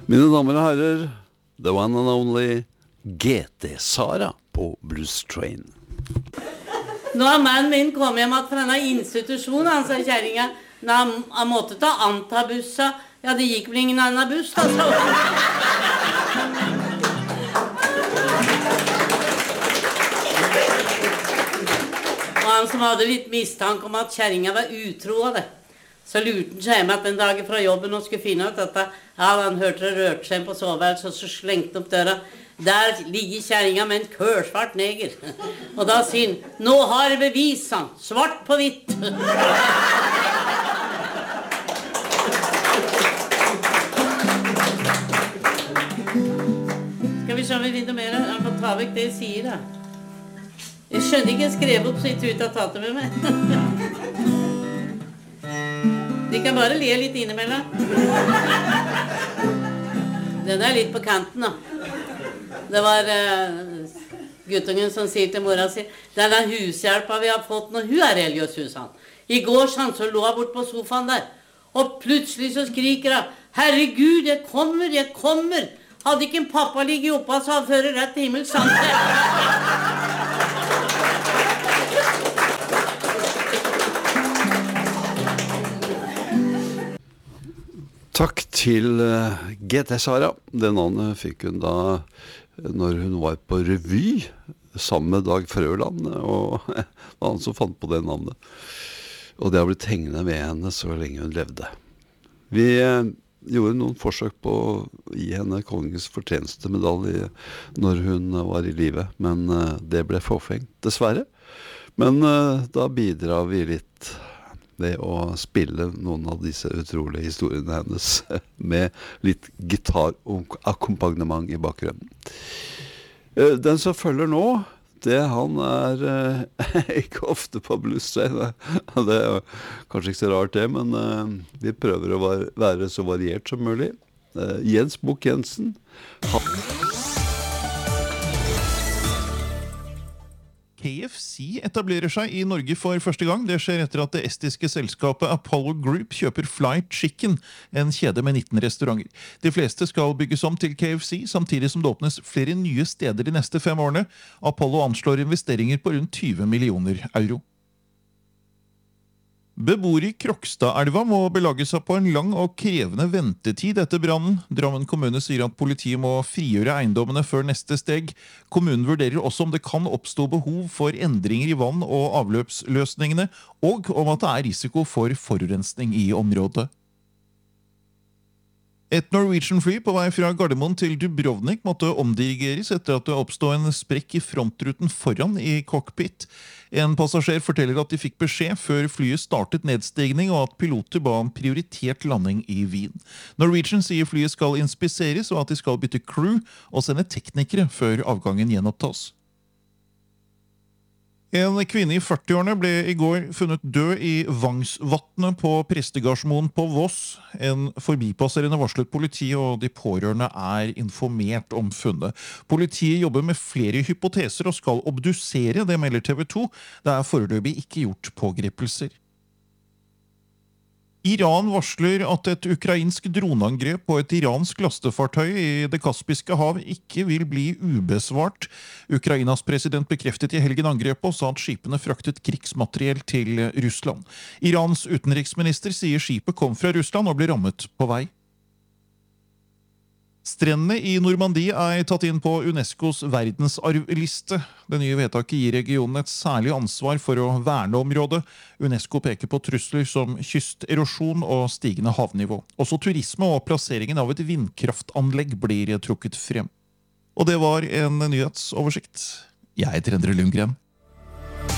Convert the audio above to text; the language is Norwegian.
Mine damer og herrer, the one and only GT Sara på Blues Train. Nå har mannen min kommet hjem fra denne institusjonen, han sa kjæringa. Han måtte ta antabussa. Ja, det gikk vel ingen annen buss, altså. Og han som hadde litt mistanke om at kjæringa var utro av det. Så lurte han seg hjem at den dagen fra jobben og skulle finne ut dette. Ja, han hørte det rørte seg på soveværelset, så slengte han opp døra. Der ligger kjæringa med en kørsvart neger. Og da sier han, nå har jeg bevis, han. Svart på hvitt. Skal vi se om vi vinner mer? Han får ta vekk det jeg sier, da. Jeg skjønner ikke, jeg skrev opp så jeg ut av tatet med meg. De kan bare le litt innimellom. Den er litt på kanten, da. Det var guttungen som sier til mora si, denne hushjelpa vi har fått når hun er religiøs, han. I går så lå hun bort på sofaen der, og plutselig så skriker hun, herregud, jeg kommer, jeg kommer. Hadde ikke en pappa ligget oppe, så han fører rett til himmels, Takk til GT Sara. Det navnet fikk hun da når hun var på revy sammen med Dag Frøland, og det var han som fant på det navnet. Og det har blitt hengende med henne så lenge hun levde. Vi gjorde noen forsøk på å gi henne kongens fortjenestemedalje når hun var i live, men det ble forfengt, dessverre. Men da bidrar vi litt ved å spille noen av disse utrolige historiene hennes med litt gitarakkompagnement i bakgrunnen. Den som følger nå, han ikke ofte på Blues Train. Det er kanskje ikke så rart det, men vi prøver å være så variert som mulig. Jens Bukk Jensen. KFC etablerer seg i Norge for første gang. Det skjer etter at det estiske selskapet Apollo Group kjøper Fly Chicken, en kjede med 19 restauranter. De fleste skal bygges om til KFC, samtidig som det åpnes flere nye steder de neste 5 årene. Apollo anslår investeringer på rundt 20 millioner euro. Beboere i Krokstadelva må belage seg på en lang og krevende ventetid etter brannen. Drammen kommune sier at politiet må frigjøre eiendommene før neste steg. Kommunen vurderer også om det kan oppstå behov for endringer i vann- og avløpsløsningene, og om at det er risiko for forurensning i området. Et Norwegian-fly på vei fra Gardermoen til Dubrovnik måtte omdirigeres etter at det oppstod en sprekk i frontruten foran i cockpit. En passasjer forteller at de fikk beskjed før flyet startet nedstigning, og at piloter ba om prioritert landing i Wien. Norwegian sier flyet skal inspiseres, og at de skal bytte crew og sende teknikere før avgangen gjenopptas. En kvinne i 40-årene ble i går funnet død i Vangsvatnet på Prestegardsmoen på Voss. En forbipasserende varslet politiet, og de pårørende er informert om funnet. Politiet jobber med flere hypoteser og skal obdusere, det melder TV 2. Det er foreløpig ikke gjort pågripelser. Iran varsler at et ukrainsk droneangrep på et iransk lastefartøy i det Kaspiske hav ikke vil bli ubesvart. Ukrainas president bekreftet i helgen angrepet og sa at skipene fraktet krigsmateriell til Russland. Irans utenriksminister sier skipet kom fra Russland og ble rammet på vei. Strendene i Normandie er tatt inn på UNESCOs verdensarvliste. Det nye vedtaket gir regionen et særlig ansvar for å verne området. UNESCO peker på trusler som kysterosjon og stigende havnivå. Også turisme og plasseringen av et vindkraftanlegg blir trukket frem. Og det var en nyhetsoversikt. Jeg heter Endre Lundgren.